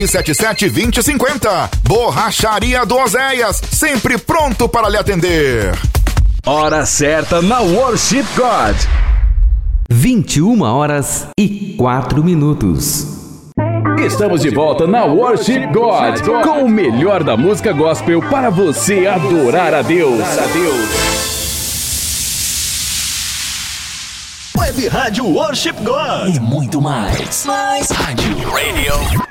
772050. Borracharia do Oséias, sempre pronto para lhe atender. Hora certa na Worship God. 21h04. Estamos de volta na Worship God, com o melhor da música gospel para você adorar a Deus. Web Rádio Worship God. E muito mais. Rádio Radio.